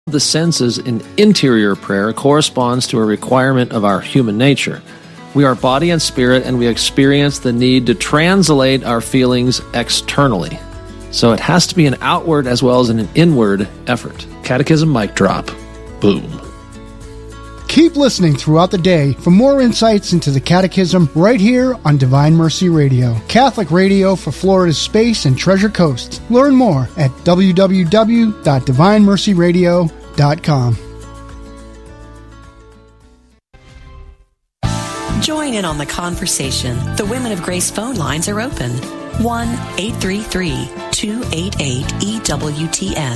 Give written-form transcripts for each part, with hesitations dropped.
The senses in interior prayer corresponds to a requirement of our human nature. We are body and spirit, and we experience the need to translate our feelings externally. So it has to be an outward as well as an inward effort. Catechism mic drop. Boom. Keep listening throughout the day for more insights into the Catechism right here on Divine Mercy Radio, Catholic radio for Florida's Space and Treasure Coast. Learn more at www.divinemercyradio.com. Join in on the conversation. The Women of Grace phone lines are open. 1-833-288-EWTN,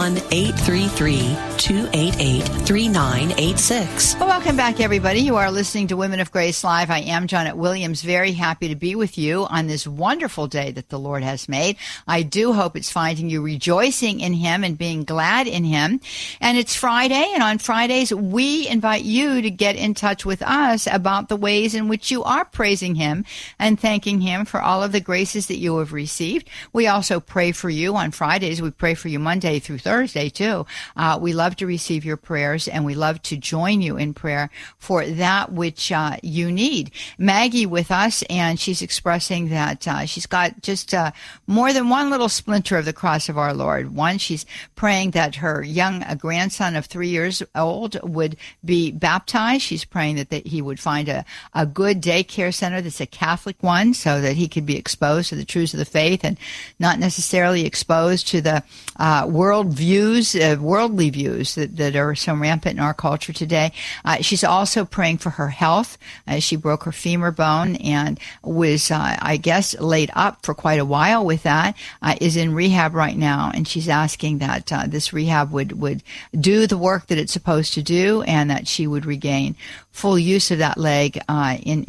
1-833-288-3986. Well, welcome back, everybody. You are listening to Women of Grace Live. I am Janet Williams, very happy to be with you on this wonderful day that the Lord has made. I do hope it's finding you rejoicing in Him and being glad in Him. And it's Friday, and on Fridays, we invite you to get in touch with us about the ways in which you are praising Him and thanking Him for all of the graces that you have received. We also pray for you on Fridays. We pray for you Monday through Thursday, too. We love to receive your prayers, and we love to join you in prayer for that which you need. Maggie with us, and she's expressing that she's got just more than one little splinter of the cross of our Lord. One, she's praying that her young grandson of 3 years old would be baptized. She's praying that he would find a good daycare center that's a Catholic one so that he could be exposed to the truths of the faith and not necessarily exposed to the worldly views that are so rampant in our culture today. She's also praying for her health. She broke her femur bone and was, I guess, laid up for quite a while with that, is in rehab right now, and she's asking that this rehab would do the work that it's supposed to do and that she would regain full use of that leg in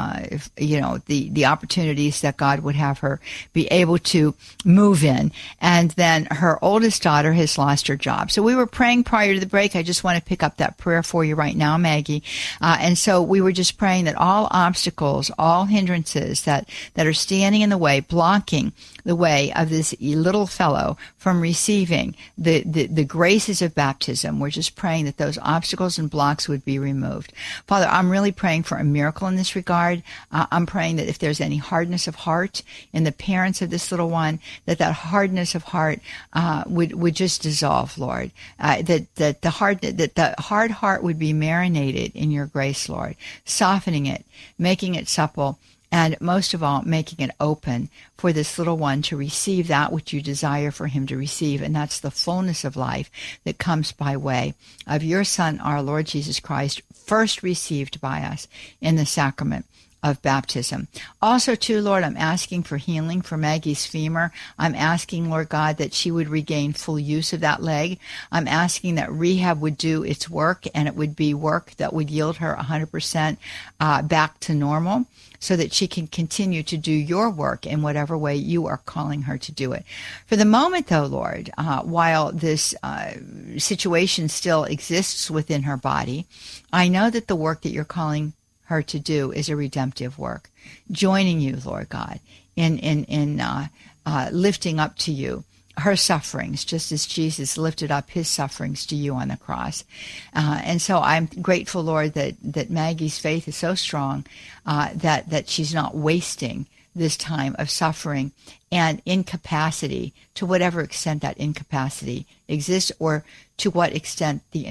the opportunities that God would have her be able to move in. And then her oldest daughter has lost her job. So we were praying prior to the break. I just want to pick up that prayer for you right now, Maggie. And so we were just praying that all obstacles, all hindrances that are standing in the way, blocking the way of this little fellow from receiving the graces of baptism, we're just praying that those obstacles and blocks would be removed. Father, I'm really praying for a miracle in this regard. I'm praying that if there's any hardness of heart in the parents of this little one, that hardness of heart would just dissolve, Lord. That the hard heart would be marinated in your grace, Lord, softening it, making it supple, and most of all, making it open for this little one to receive that which you desire for him to receive, and that's the fullness of life that comes by way of your Son, our Lord Jesus Christ, first received by us in the sacrament of baptism. Also, too, Lord, I'm asking for healing for Maggie's femur. I'm asking, Lord God, that she would regain full use of that leg. I'm asking that rehab would do its work, and it would be work that would yield her 100% back to normal, so that she can continue to do your work in whatever way you are calling her to do it. For the moment, though, Lord, while this situation still exists within her body, I know that the work that you're calling her to do is a redemptive work, joining you, Lord God, in lifting up to you her sufferings, just as Jesus lifted up his sufferings to you on the cross. And so I'm grateful, Lord, that Maggie's faith is so strong that she's not wasting this time of suffering and incapacity, to whatever extent that incapacity exists, or to what extent the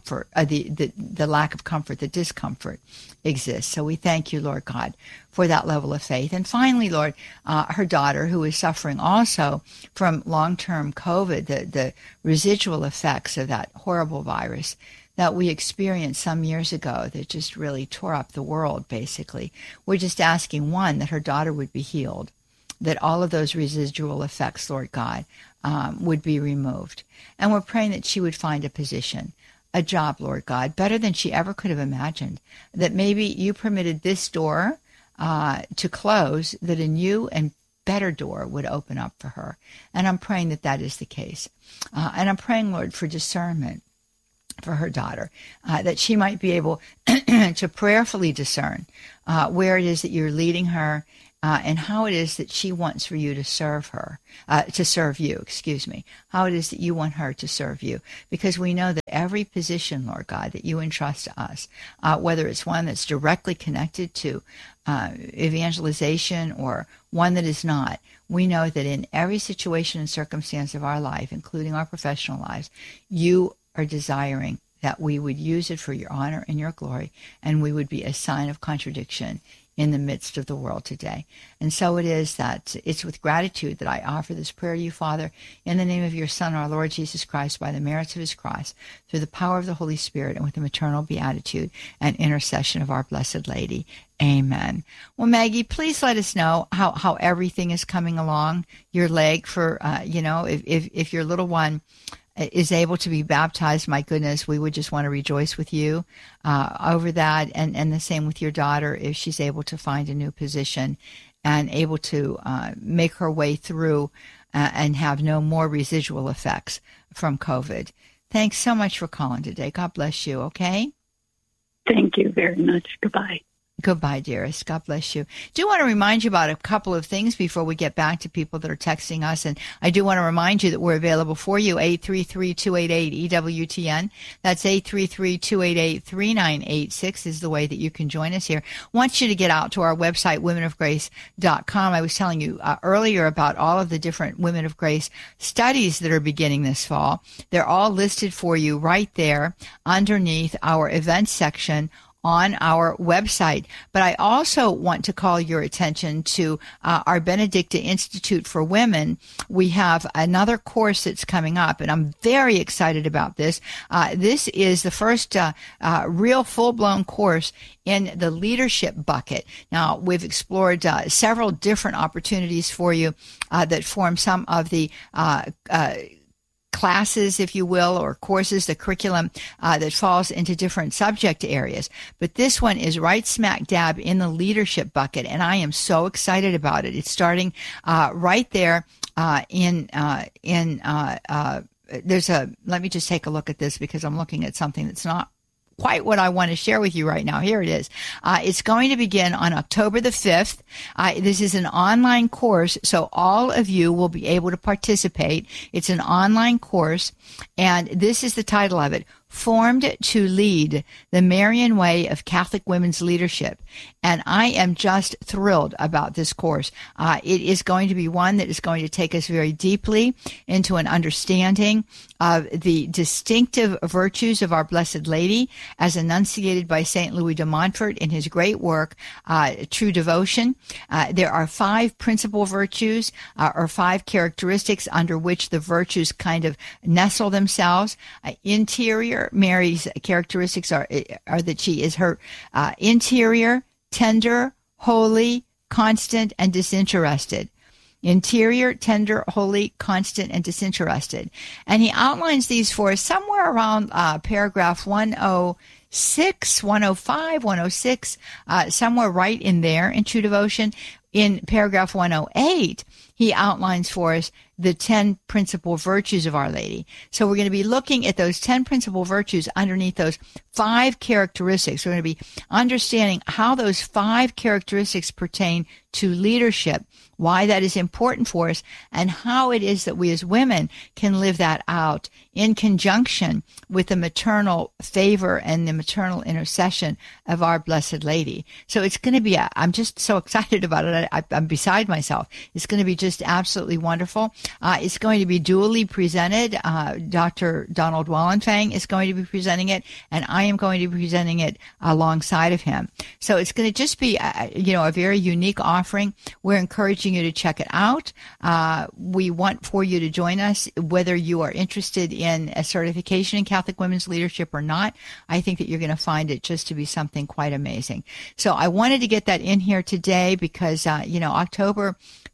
lack of comfort, the discomfort exists. So we thank you, Lord God, for that level of faith. And finally, Lord, her daughter, who is suffering also from long-term COVID, the residual effects of that horrible virus that we experienced some years ago that just really tore up the world, basically. We're just asking, one, that her daughter would be healed, that all of those residual effects, Lord God, would be removed. And we're praying that she would find a position, a job, Lord God, better than she ever could have imagined, that maybe you permitted this door to close, that a new and better door would open up for her. And I'm praying that that is the case. And I'm praying, Lord, for discernment for her daughter, that she might be able to prayerfully discern where it is that you're leading her, and how it is that she wants for you to serve her, to serve you, how it is that you want her to serve you. Because we know that every position, Lord God, that you entrust to us, whether it's one that's directly connected to evangelization or one that is not, we know that in every situation and circumstance of our life, including our professional lives, you are desiring that we would use it for your honor and your glory, and we would be a sign of contradiction in the midst of the world today. And so it is that it's with gratitude that I offer this prayer to you, Father, in the name of your Son, our Lord Jesus Christ, by the merits of his cross, through the power of the Holy Spirit, and with the maternal beatitude and intercession of our Blessed Lady. Amen. Well, Maggie, please let us know how everything is coming along, your leg for, if your little one is able to be baptized, my goodness, we would just want to rejoice with you over that, and the same with your daughter if she's able to find a new position and able to make her way through and have no more residual effects from COVID. Thanks so much for calling today. God bless you, okay? Thank you very much. Goodbye. Goodbye, dearest. God bless you. Do want to remind you about a couple of things before we get back to people that are texting us. And I do want to remind you that we're available for you, 833-288-EWTN. That's 833-288-3986 is the way that you can join us here. I want you to get out to our website, womenofgrace.com. I was telling you earlier about all of the different Women of Grace studies that are beginning this fall. They're all listed for you right there underneath our events section on our website. But I also want to call your attention to our Benedicta Institute for Women. We have another course that's coming up, and I'm very excited about this. This is the first real full-blown course in the leadership bucket. Now, we've explored several different opportunities for you that form some of the classes, if you will, or courses, the curriculum that falls into different subject areas. But this one is right smack dab in the leadership bucket, and I am so excited about it. It's starting right there let me just take a look at this because I'm looking at something that's not quite what I want to share with you right now. Here it is. It's going to begin on October the 5th. This is an online course, so all of you will be able to participate. It's an online course, and this is the title of it, Formed to Lead, the Marian Way of Catholic Women's Leadership. And I am just thrilled about this course. It is going to be one that is going to take us very deeply into an understanding of the distinctive virtues of our Blessed Lady as enunciated by St. Louis de Montfort in his great work, True Devotion. There are 5 principal virtues or 5 characteristics under which the virtues kind of nestle themselves. Interior, Mary's characteristics are that she is her interior, tender, holy, constant, and disinterested. Interior, tender, holy, constant, and disinterested. And he outlines these for us somewhere around paragraph 106, 105, 106, somewhere right in there in True Devotion. In paragraph 108, he outlines for us the 10 principal virtues of Our Lady. So we're going to be looking at those 10 principal virtues underneath those 5 characteristics. We're going to be understanding how those 5 characteristics pertain to leadership, why that is important for us, and how it is that we as women can live that out in conjunction with the maternal favor and the maternal intercession of our Blessed Lady. So it's going to be, I'm just so excited about it. I'm beside myself. It's going to be just absolutely wonderful. It's going to be dually presented. Dr. Donald Wallenfang is going to be presenting it, and I am going to be presenting it alongside of him. So it's going to just be, a very unique offering. We're encouraging you to check it out. We want for you to join us, whether you are interested in a certification in Catholic women's leadership or not. I think that you're going to find it just to be something quite amazing. So I wanted to get that in here today because, October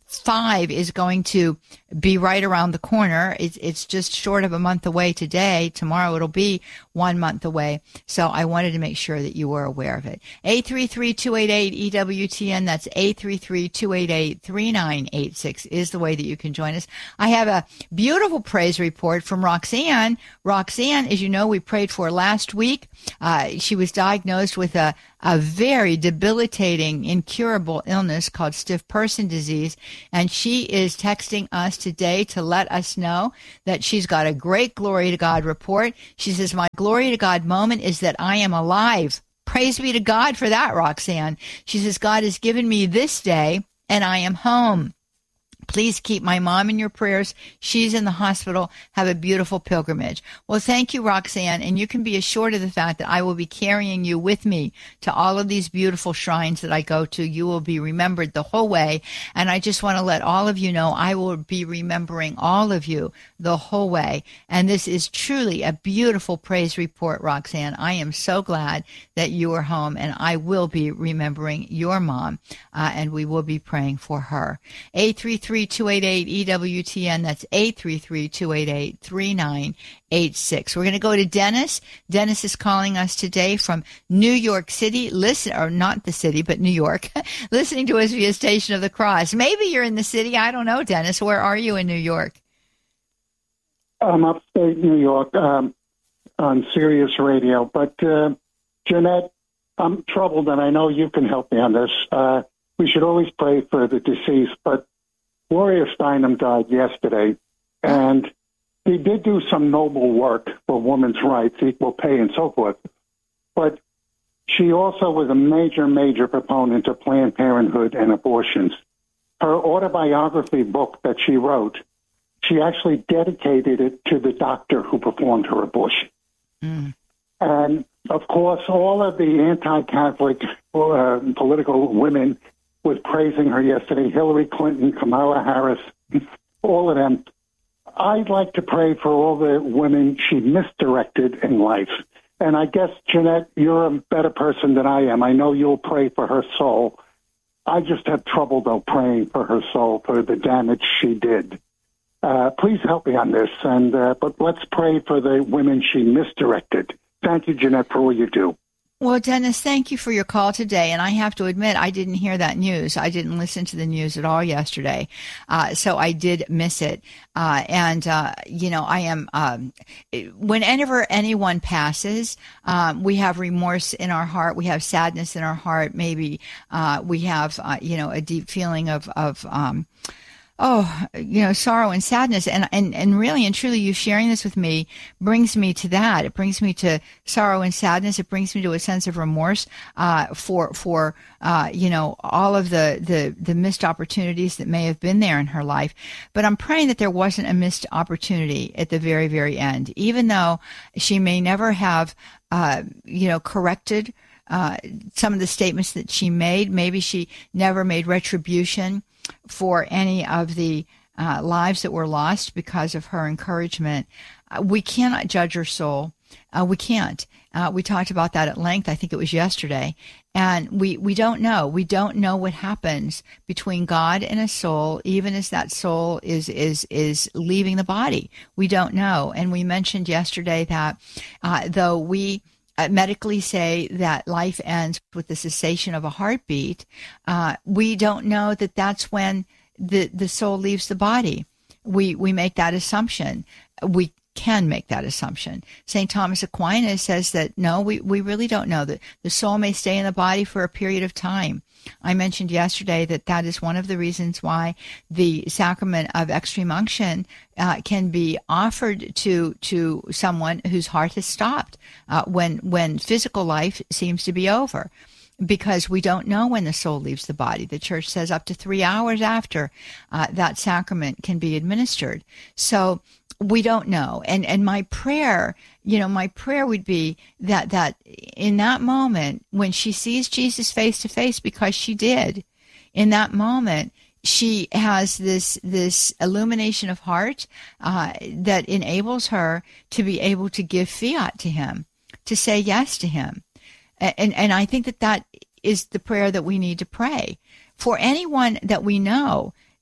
5 is going to be right around the corner. It's just short of a month away today. Tomorrow it'll be 1 month away. So I wanted to make sure that you were aware of it. 833-288-EWTN. That's 833-288-3986 is the way that you can join us. I have a beautiful praise report from Roxanne. Roxanne, as you know, we prayed for last week. She was diagnosed with a very debilitating, incurable illness called stiff person disease. And she is texting us today to let us know that she's got a great glory to God report. She says, my glory to God moment is that I am alive. Praise be to God for that, Roxanne. She says, God has given me this day and I am home. Please keep my mom in your prayers. She's in the hospital. Have a beautiful pilgrimage. Well, thank you, Roxanne. And you can be assured of the fact that I will be carrying you with me to all of these beautiful shrines that I go to. You will be remembered the whole way. And I just want to let all of you know I will be remembering all of you the whole way. And this is truly a beautiful praise report, Roxanne. I am so glad that you are home, and I will be remembering your mom, and we will be praying for her. 833-288-EWTN. That's 833-288-3986. We're going to go to Dennis. Dennis is calling us today from New York City. Or not the city, but New York. Listening to us via Station of the Cross. Maybe you're in the city. I don't know, Dennis. Where are you in New York? I'm upstate New York on Sirius Radio. But, Jeanette, I'm troubled, and I know you can help me on this. We should always pray for the deceased, but Gloria Steinem died yesterday, and he did do some noble work for women's rights, equal pay, and so forth. But she also was a major, major proponent of Planned Parenthood and abortions. Her autobiography book that she wrote, she actually dedicated it to the doctor who performed her abortion. Mm. And, of course, all of the anti-Catholic political women was praising her yesterday. Hillary Clinton, Kamala Harris, all of them. I'd like to pray for all the women she misdirected in life. And I guess, Jeanette, you're a better person than I am. I know you'll pray for her soul. I just have trouble, though, praying for her soul for the damage she did. Please help me on this. But let's pray for the women she misdirected. Thank you, Jeanette, for all you do. Well, Dennis, thank you for your call today. And I have to admit, I didn't hear that news. I didn't listen to the news at all yesterday. So I did miss it. I am, whenever anyone passes, we have remorse in our heart. We have sadness in our heart. Maybe, we have, a deep feeling of sorrow and sadness. And really and truly, you sharing this with me brings me to that. It brings me to sorrow and sadness. It brings me to a sense of remorse, for all of the missed opportunities that may have been there in her life. But I'm praying that there wasn't a missed opportunity at the very, very end, even though she may never have, corrected, some of the statements that she made. Maybe she never made retribution for any of the lives that were lost because of her encouragement. We cannot judge her soul. We can't. We talked about that at length. I think it was yesterday. And we don't know. We don't know what happens between God and a soul, even as that soul is leaving the body. We don't know. And we mentioned yesterday that though we medically say that life ends with the cessation of a heartbeat, we don't know that that's when the soul leaves the body. We make that assumption. We can make that assumption. St. Thomas Aquinas says that no, we really don't know, that the soul may stay in the body for a period of time. I mentioned yesterday that is one of the reasons why the sacrament of extreme unction can be offered to someone whose heart has stopped when physical life seems to be over, because we don't know when the soul leaves the body. The Church says up to 3 hours after that sacrament can be administered. So we don't know. And my prayer would be that in that moment when she sees Jesus face to face, because she did, in that moment, she has this illumination of heart that enables her to be able to give fiat to him, to say yes to him. And I think that is the prayer that we need to pray for anyone that we know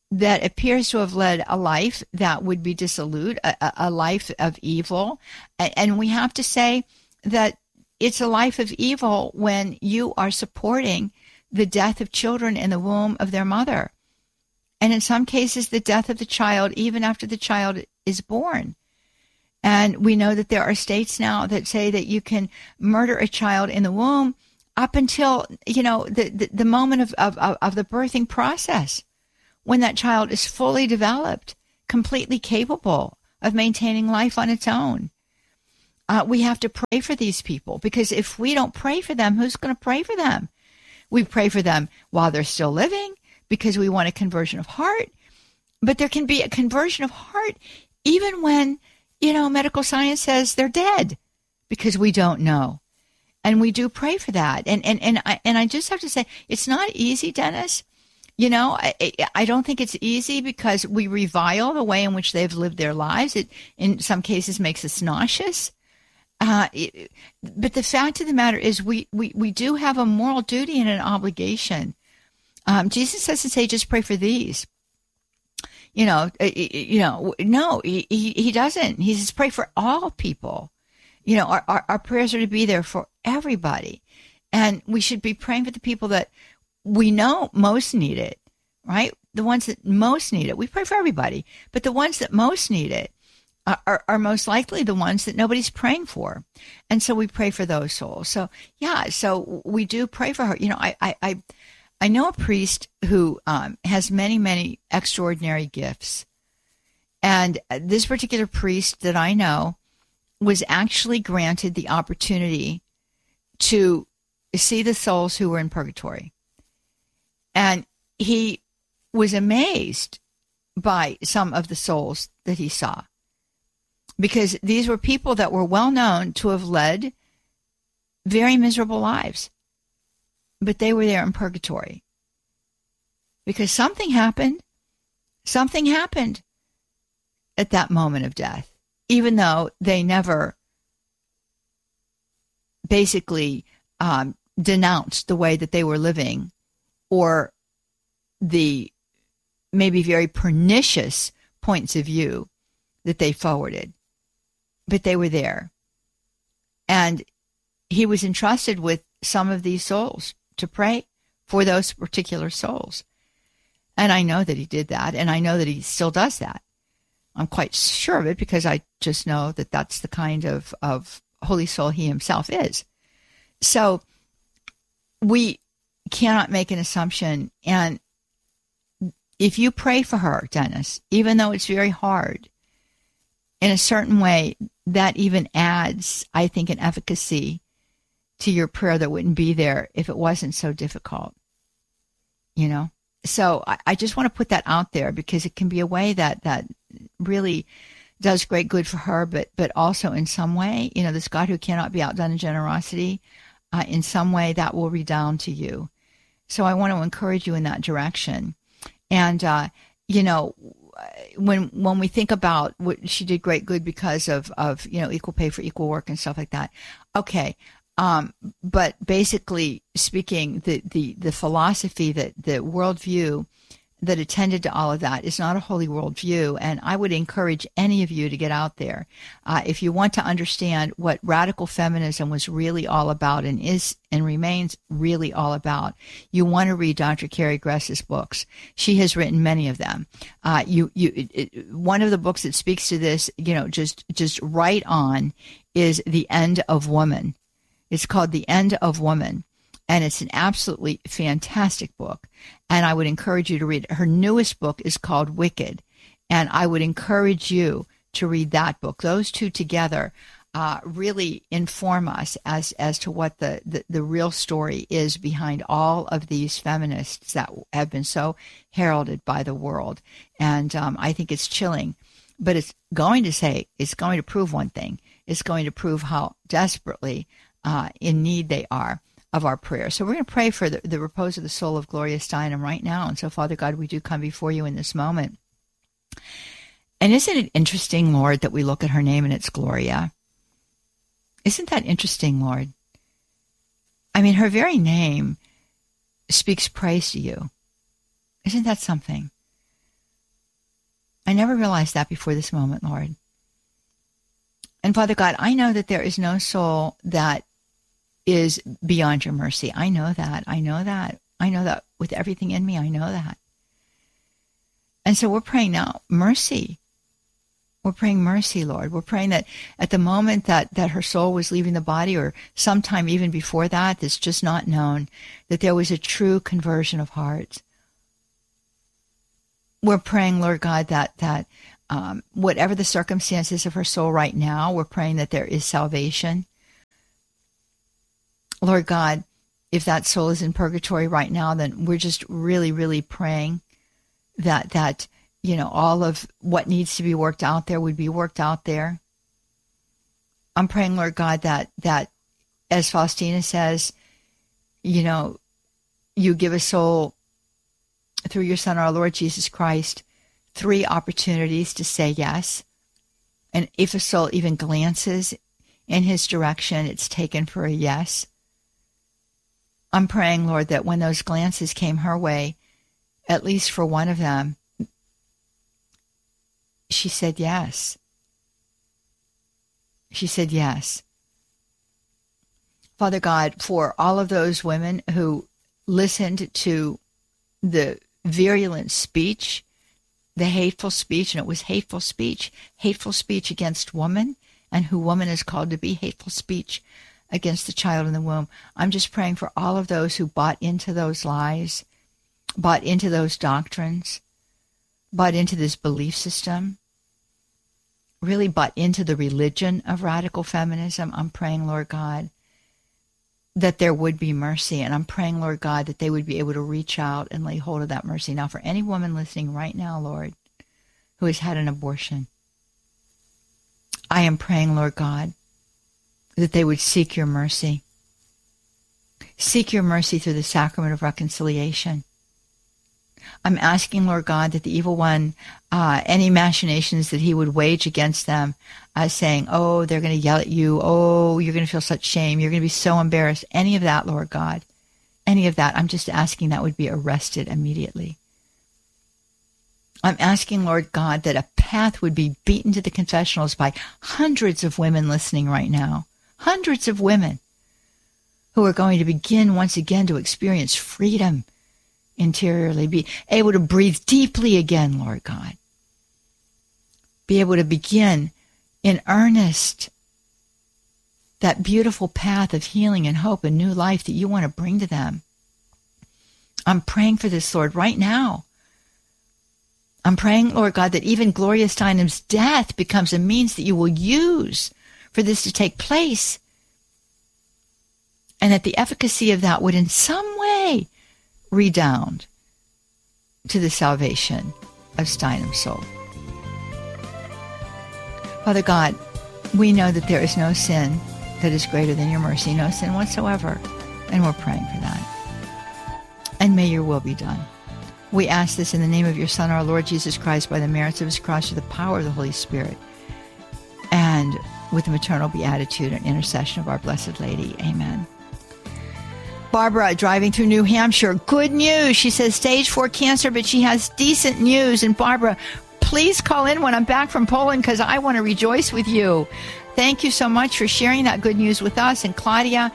that appears to have led a life that would be dissolute, a life of evil. And we have to say that it's a life of evil when you are supporting the death of children in the womb of their mother. And in some cases, the death of the child, even after the child is born. And we know that there are states now that say that you can murder a child in the womb up until, the moment of the birthing process, when that child is fully developed, completely capable of maintaining life on its own. We have to pray for these people, because if we don't pray for them, who's going to pray for them? We pray for them while they're still living because we want a conversion of heart. But there can be a conversion of heart even when, medical science says they're dead, because we don't know. And we do pray for that. And I just have to say, it's not easy, Dennis. I don't think it's easy because we revile the way in which they've lived their lives. It, in some cases, makes us nauseous. But the fact of the matter is we do have a moral duty and an obligation. Jesus doesn't say just pray for these. No, he doesn't. He says pray for all people. Our prayers are to be there for everybody. And we should be praying for the people that we know most need it, right? The ones that most need it. We pray for everybody, but the ones that most need it are most likely the ones that nobody's praying for. And so we pray for those souls. So, so we do pray for her. I know a priest who has many, many extraordinary gifts. And this particular priest that I know was actually granted the opportunity to see the souls who were in purgatory. And he was amazed by some of the souls that he saw, because these were people that were well known to have led very miserable lives, but they were there in purgatory because something happened at that moment of death, even though they never basically denounced the way that they were living or the maybe very pernicious points of view that they forwarded. But they were there. And he was entrusted with some of these souls to pray for those particular souls. And I know that he did that, and I know that he still does that. I'm quite sure of it because I just know that that's the kind of holy soul he himself is. So we cannot make an assumption. And if you pray for her, Dennis, even though it's very hard, in a certain way, that even adds, I think, an efficacy to your prayer that wouldn't be there if it wasn't so difficult. So I just want to put that out there because it can be a way that really does great good for her, but also in some way, this God who cannot be outdone in generosity, in some way that will redound to you. So I want to encourage you in that direction. And, when we think about what she did great good because of equal pay for equal work and stuff like that. Okay. But basically speaking, the philosophy, the worldview that attended to all of that is not a holy worldview. And I would encourage any of you to get out there. If you want to understand what radical feminism was really all about and is and remains really all about, you want to read Dr. Carrie Gress's books. She has written many of them. One of the books that speaks to this, just right on, is The End of Woman. It's called The End of Woman. And it's an absolutely fantastic book. And I would encourage you to read it. Her newest book is called Wicked. And I would encourage you to read that book. Those two together really inform us as to what the real story is behind all of these feminists that have been so heralded by the world. And I think it's chilling. But it's going to prove one thing. It's going to prove how desperately in need they are of our prayer. So we're going to pray for the repose of the soul of Gloria Steinem right now. And so, Father God, we do come before you in this moment. And isn't it interesting, Lord, that we look at her name and it's Gloria? Isn't that interesting, Lord? I mean, her very name speaks praise to you. Isn't that something? I never realized that before this moment, Lord. And Father God, I know that there is no soul that is beyond your mercy. I know that. I know that. I know that with everything in me. I know that. And so we're praying now, mercy. We're praying mercy, Lord. We're praying that at the moment that her soul was leaving the body, or sometime even before that, that's just not known, that there was a true conversion of hearts. We're praying, Lord God, that whatever the circumstances of her soul right now, we're praying that there is salvation. Lord God, if that soul is in purgatory right now, then we're just really, really praying that all of what needs to be worked out there would be worked out there. I'm praying, Lord God, that as Faustina says, you give a soul through your Son, our Lord Jesus Christ, 3 opportunities to say yes. And if a soul even glances in his direction, it's taken for a yes. I'm praying, Lord, that when those glances came her way, at least for one of them, she said yes. She said yes. Father God, for all of those women who listened to the virulent speech, the hateful speech, and it was hateful speech against woman, and who woman is called to be, hateful speech against the child in the womb. I'm just praying for all of those who bought into those lies, bought into those doctrines, bought into this belief system, really bought into the religion of radical feminism. I'm praying, Lord God, that there would be mercy. And I'm praying, Lord God, that they would be able to reach out and lay hold of that mercy. Now, for any woman listening right now, Lord, who has had an abortion, I am praying, Lord God, that they would seek your mercy. Seek your mercy through the sacrament of reconciliation. I'm asking, Lord God, that the evil one, any machinations that he would wage against them, saying, oh, they're going to yell at you, oh, you're going to feel such shame, you're going to be so embarrassed, any of that, Lord God, any of that, I'm just asking that would be arrested immediately. I'm asking, Lord God, that a path would be beaten to the confessionals by hundreds of women listening right now, hundreds of women who are going to begin once again to experience freedom interiorly, be able to breathe deeply again, Lord God. Be able to begin in earnest that beautiful path of healing and hope and new life that you want to bring to them. I'm praying for this, Lord, right now. I'm praying, Lord God, that even Gloria Steinem's death becomes a means that you will use for this to take place, and that the efficacy of that would in some way redound to the salvation of Steinem's soul. Father God, we know that there is no sin that is greater than your mercy, no sin whatsoever, and we're praying for that. And may your will be done. We ask this in the name of your Son, our Lord Jesus Christ, by the merits of his cross, through the power of the Holy Spirit, and with the maternal beatitude and intercession of our Blessed Lady. Amen. Barbara, driving through New Hampshire. Good news. She says stage 4 cancer, but she has decent news. And Barbara, please call in when I'm back from Poland, because I want to rejoice with you. Thank you so much for sharing that good news with us. And Claudia,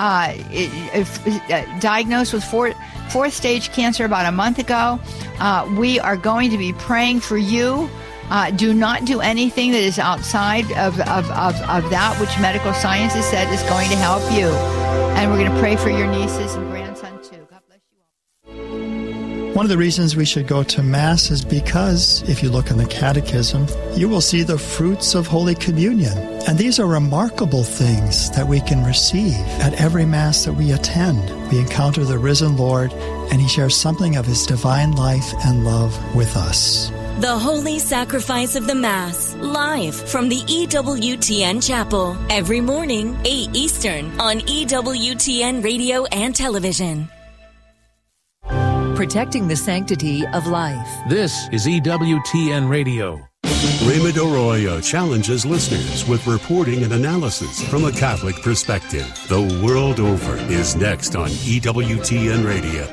diagnosed with fourth stage cancer about a month ago. We are going to be praying for you. Do not do anything that is outside of that which medical science has said is going to help you. And we're going to pray for your nieces and grandson too. God bless you all. One of the reasons we should go to Mass is because, if you look in the Catechism, you will see the fruits of Holy Communion. And these are remarkable things that we can receive at every Mass that we attend. We encounter the risen Lord, and he shares something of his divine life and love with us. The Holy Sacrifice of the Mass, live from the EWTN Chapel, every morning, 8 Eastern, on EWTN Radio and Television. Protecting the sanctity of life. This is EWTN Radio. Raymond Arroyo challenges listeners with reporting and analysis from a Catholic perspective. The World Over is next on EWTN Radio.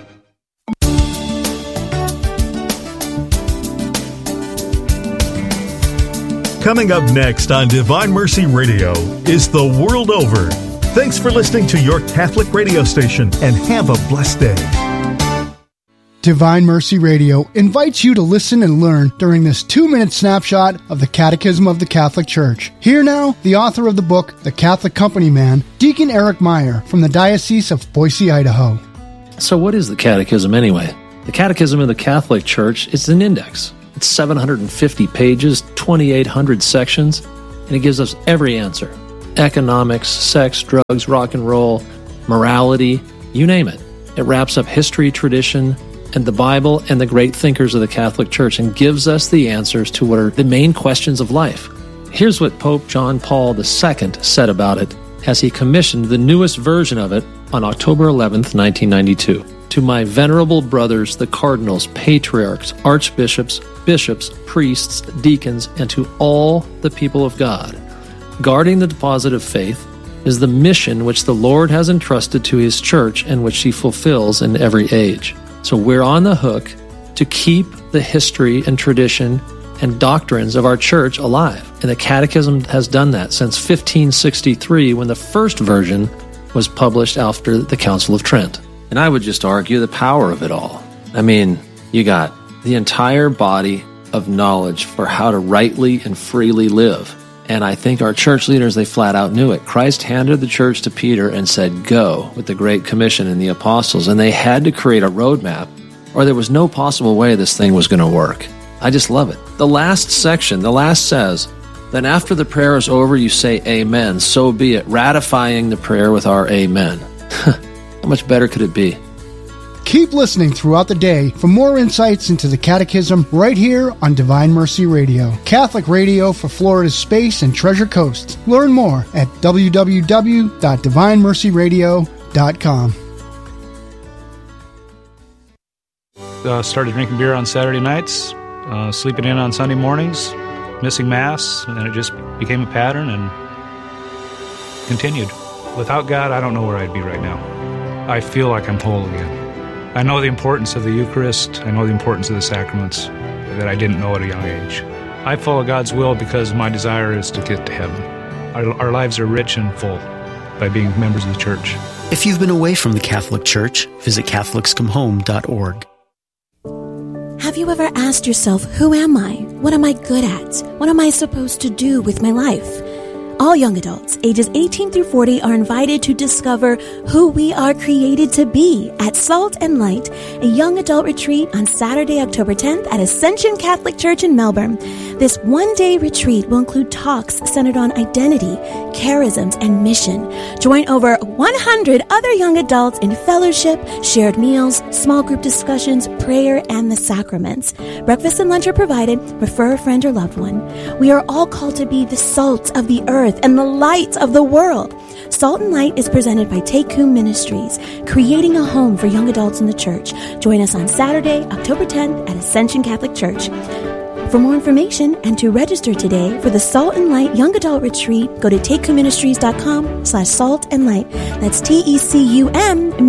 Coming up next on Divine Mercy Radio is The World Over. Thanks for listening to your Catholic radio station, and have a blessed day. Divine Mercy Radio invites you to listen and learn during this 2-minute snapshot of the Catechism of the Catholic Church. Here now, the author of the book, The Catholic Company Man, Deacon Eric Meyer from the Diocese of Boise, Idaho. So what is the Catechism anyway? The Catechism of the Catholic Church is an index. It's 750 pages, 2,800 sections, and it gives us every answer. Economics, sex, drugs, rock and roll, morality, you name it. It wraps up history, tradition, and the Bible and the great thinkers of the Catholic Church and gives us the answers to what are the main questions of life. Here's what Pope John Paul II said about it as he commissioned the newest version of it on October 11th, 1992. To my venerable brothers, the cardinals, patriarchs, archbishops, bishops, priests, deacons, and to all the people of God, guarding the deposit of faith is the mission which the Lord has entrusted to His Church and which He fulfills in every age. So we're on the hook to keep the history and tradition and doctrines of our Church alive. And the Catechism has done that since 1563, when the first version was published after the Council of Trent. And I would just argue the power of it all. I mean, you got the entire body of knowledge for how to rightly and freely live. And I think our church leaders, they flat out knew it. Christ handed the church to Peter and said, go, with the Great Commission and the apostles. And they had to create a roadmap, or there was no possible way this thing was going to work. I just love it. The last section, the last says, then after the prayer is over, you say amen, so be it, ratifying the prayer with our amen. How much better could it be? Keep listening throughout the day for more insights into the Catechism right here on Divine Mercy Radio, Catholic radio for Florida's Space and Treasure Coast. Learn more at www.divinemercyradio.com. Started drinking beer on Saturday nights, sleeping in on Sunday mornings, missing Mass, and it just became a pattern and continued. Without God, I don't know where I'd be right now. I feel like I'm whole again. I know the importance of the Eucharist. I know the importance of the sacraments that I didn't know at a young age. I follow God's will because my desire is to get to heaven. Our lives are rich and full by being members of the Church. If you've been away from the Catholic Church, visit CatholicsComeHome.org. Have you ever asked yourself, who am I? What am I good at? What am I supposed to do with my life? All young adults, ages 18 through 40, are invited to discover who we are created to be at Salt and Light, a young adult retreat on Saturday, October 10th at Ascension Catholic Church in Melbourne. This one-day retreat will include talks centered on identity, charisms, and mission. Join over 100 other young adults in fellowship, shared meals, small group discussions, prayer, and the sacraments. Breakfast and lunch are provided. Refer a friend or loved one. We are all called to be the salt of the earth and the light of the world. Salt and Light is presented by Take Coom Ministries, creating a home for young adults in the Church. Join us on Saturday, October 10th at Ascension Catholic Church. For more information and to register today for the Salt and Light Young Adult Retreat, go to TakeCoomMinistries.com/saltandlight. That's TECUM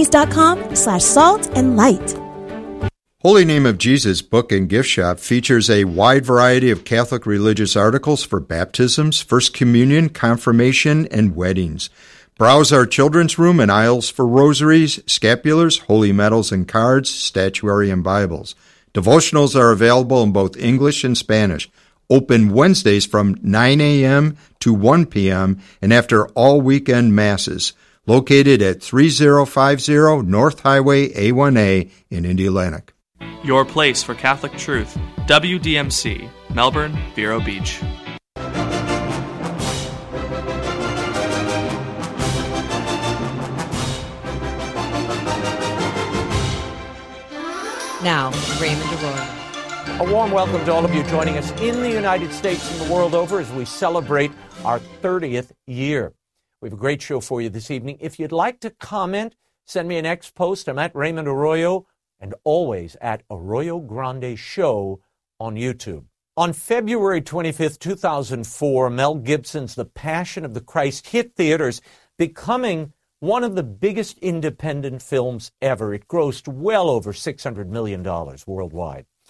Ministries.com/saltandlight. Holy Name of Jesus Book and Gift Shop features a wide variety of Catholic religious articles for baptisms, First Communion, confirmation, and weddings. Browse our children's room and aisles for rosaries, scapulars, holy medals and cards, statuary, and Bibles. Devotionals are available in both English and Spanish. Open Wednesdays from 9 a.m. to 1 p.m. and after all weekend masses. Located at 3050 North Highway A1A in Indianapolis. Your place for Catholic truth. WDMC, Melbourne, Vero Beach. Now, Raymond Arroyo. A warm welcome to all of you joining us in the United States and the world over as we celebrate our 30th year. We have a great show for you this evening. If you'd like to comment, send me an X post. I'm at Raymond Arroyo and always at Arroyo Grande Show on YouTube. On February 25th, 2004, Mel Gibson's The Passion of the Christ hit theaters, becoming one of the biggest independent films ever. It grossed well over $600 million worldwide.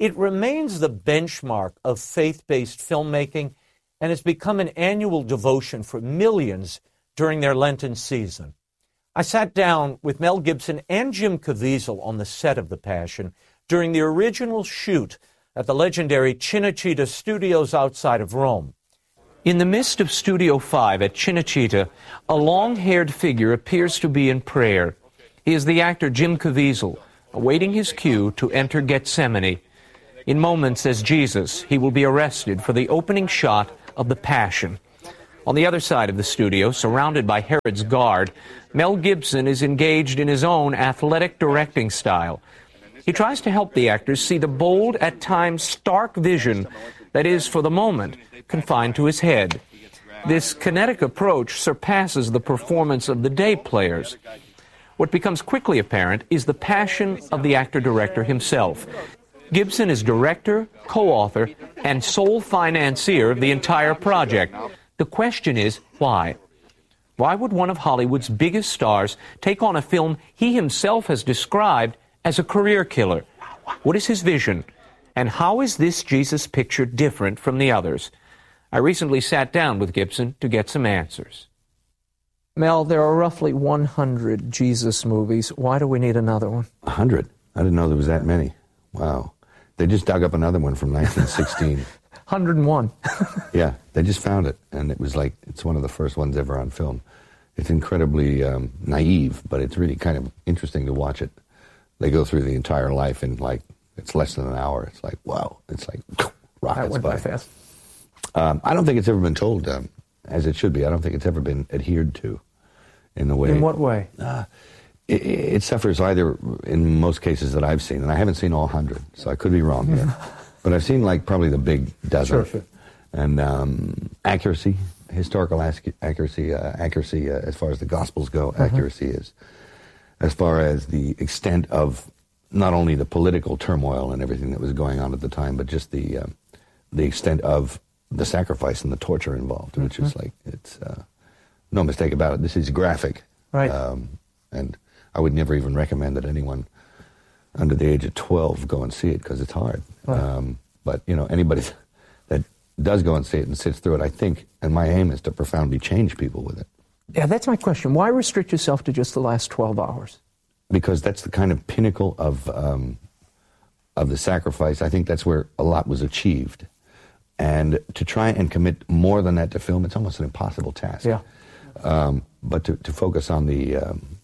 It remains the benchmark of faith-based filmmaking and has become an annual devotion for millions during their Lenten season. I sat down with Mel Gibson and Jim Caviezel on the set of The Passion during the original shoot at the legendary Cinecittà Studios outside of Rome. In the midst of Studio 5 at Cinecittà, a long-haired figure appears to be in prayer. He is the actor Jim Caviezel, awaiting his cue to enter Gethsemane. In moments as Jesus, he will be arrested for the opening shot of The Passion. On the other side of the studio, surrounded by Herod's guard, Mel Gibson is engaged in his own athletic directing style. He tries to help the actors see the bold, at times stark vision that is, for the moment, confined to his head. This kinetic approach surpasses the performance of the day players. What becomes quickly apparent is the passion of the actor-director himself. Gibson is director, co-author, and sole financier of the entire project. The question is, why? Why would one of Hollywood's biggest stars take on a film he himself has described as a career killer? What is his vision? And how is this Jesus picture different from the others? I recently sat down with Gibson to get some answers. Mel, there are roughly 100 Jesus movies. Why do we need another one? 100? I didn't know there was that many. Wow. They just dug up another one from 1916. 101. Yeah, they just found it, and it was like, it's one of the first ones ever on film. It's incredibly naive, but it's really kind of interesting to watch it. They go through the entire life in like, it's less than an hour. It's like, wow. It's like, rockets that went by fast. I don't think it's ever been told as it should be. I don't think it's ever been adhered to in the way. In what way? It suffers either, in most cases that I've seen, and I haven't seen all 100, so I could be wrong here, but I've seen like probably the big dozen. Sure. And accuracy, historical accuracy as far as the Gospels go, accuracy is. As far as the extent of not only the political turmoil and everything that was going on at the time, but just the extent of the sacrifice and the torture involved, which is like, it's no mistake about it. This is graphic. Right. And I would never even recommend that anyone under the age of 12 go and see it because it's hard. Right. But, you know, anybody that does go and see it and sits through it, I think, and my aim is to profoundly change people with it. Yeah, that's my question. Why restrict yourself to just the last 12 hours? Because that's the kind of pinnacle of the sacrifice. I think that's where a lot was achieved. And to try and commit more than that to film, it's almost an impossible task. Yeah. But to focus on the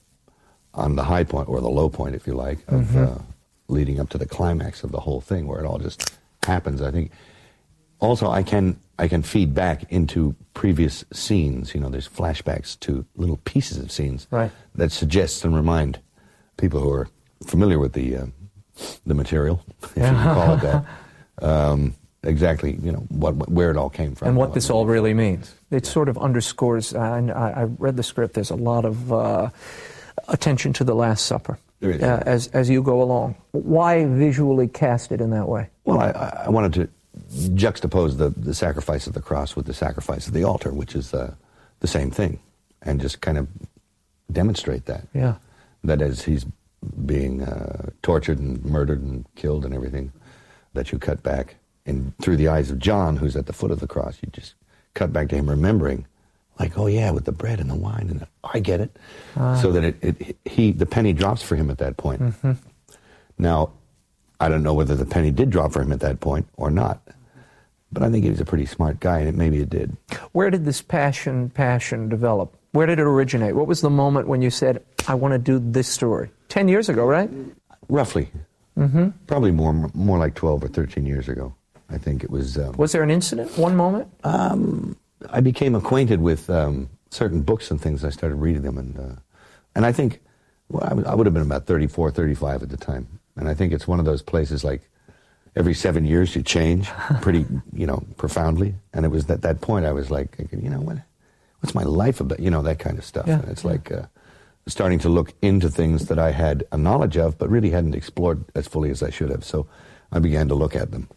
high point, or the low point, if you like, of leading up to the climax of the whole thing, where it all just happens, I think. Also, I can feed back into previous scenes. You know, there's flashbacks to little pieces of scenes that suggest and remind people who are familiar with the material, if you can call it that, exactly, you know, where it all came from. And what this all really means. It sort of underscores, and I read the script, there's a lot of attention to the Last Supper as you go along. Why visually cast it in that way? Well, I wanted to juxtapose the sacrifice of the cross with the sacrifice of the altar, which is the same thing, and just kind of demonstrate that. Yeah. That as he's being tortured and murdered and killed and everything, that you cut back, and through the eyes of John, who's at the foot of the cross, you just cut back to him remembering, like, oh yeah, with the bread and the wine, and I get it. So that the penny drops for him at that point. Now, I don't know whether the penny did drop for him at that point or not, but I think he was a pretty smart guy, and maybe it did. Where did this passion develop? Where did it originate? What was the moment when you said, I want to do this story? 10 years ago, right? Roughly. Probably more like 12 or 13 years ago. I think it was... was there an incident, one moment? I became acquainted with certain books and things. I started reading them, and I think, well, I would have been about 34, 35 at the time. And I think it's one of those places, like, every 7 years you change pretty, profoundly. And it was at that point I was like, what's my life about? That kind of stuff. Yeah. And it's like starting to look into things that I had a knowledge of, but really hadn't explored as fully as I should have. So I began to look at them.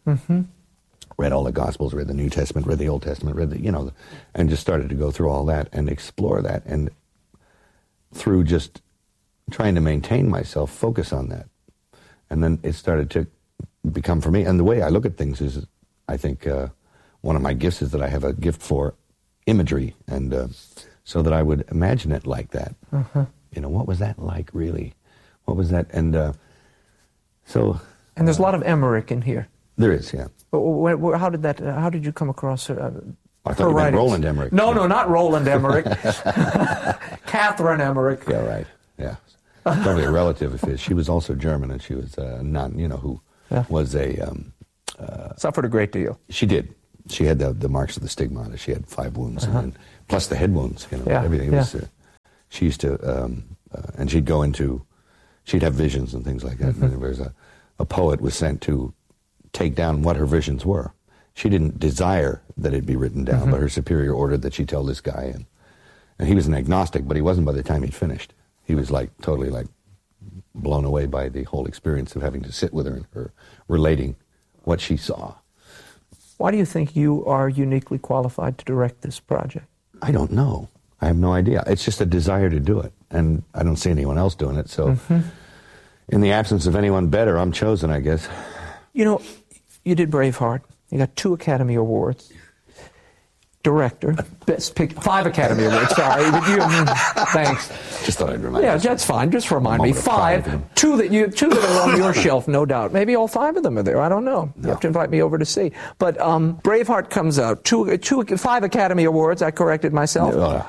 Read all the Gospels, read the New Testament, read the Old Testament, and just started to go through all that and explore that. And through just trying to maintain myself, focus on that. And then it started to become for me. And the way I look at things is, I think one of my gifts is that I have a gift for imagery, and so that I would imagine it like that. You know, what was that like, really? What was that? And so... And there's a lot of Emmerich in here. There is, yeah. How did you come across her? I thought you meant Roland Emmerich. No, not Roland Emmerich. Catherine Emmerich. Yeah, right. Yeah. Probably a relative of his. She was also German, and she was a nun, you know, who was a... suffered a great deal. She did. She had the marks of the stigmata. She had 5 wounds, and plus the head wounds, you know, everything. It was, she used to... and she'd go into... She'd have visions and things like that. And there was a poet was sent to take down what her visions were. She didn't desire that it be written down, but her superior ordered that she tell this guy. And he was an agnostic, but he wasn't by the time he'd finished. He was totally blown away by the whole experience of having to sit with her and her relating what she saw. Why do you think you are uniquely qualified to direct this project? I don't know. I have no idea. It's just a desire to do it, and I don't see anyone else doing it, so in the absence of anyone better, I'm chosen, I guess. You know, you did Braveheart. You got 2 Academy Awards. Director, Best Picture, 5 Academy Awards, sorry. Thanks. Just thought I'd remind you. Yeah, that's fine. Just remind me. 5. 2 that are on your shelf, no doubt. Maybe all 5 of them are there. I don't know. You have to invite me over to see. But Braveheart comes out. 5 Academy Awards. I corrected myself.